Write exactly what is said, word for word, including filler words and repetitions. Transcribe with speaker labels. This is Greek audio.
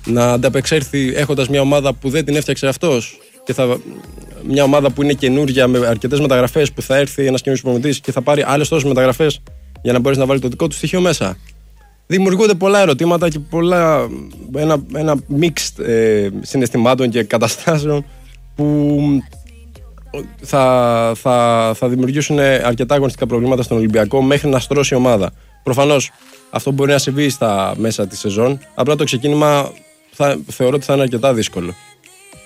Speaker 1: να ανταπεξέλθει έχοντας μια ομάδα που δεν την έφτιαξε αυτός και θα, μια ομάδα που είναι καινούρια με αρκετές μεταγραφές που θα έρθει ένας καινούργιος προπονητής και θα πάρει άλλες τόσες μεταγραφές για να μπορέσει να βάλει το δικό του στοιχείο μέσα. Δημιουργούνται πολλά ερωτήματα και πολλά, ένα, ένα mixed ε, συναισθημάτων και καταστάσεων που θα, θα, θα δημιουργήσουν αρκετά αγωνιστικά προβλήματα στον Ολυμπιακό μέχρι να στρώσει η ομάδα. Προφανώς αυτό μπορεί να συμβεί στα μέσα της σεζόν, απλά το ξεκίνημα θα, θεωρώ ότι θα είναι αρκετά δύσκολο.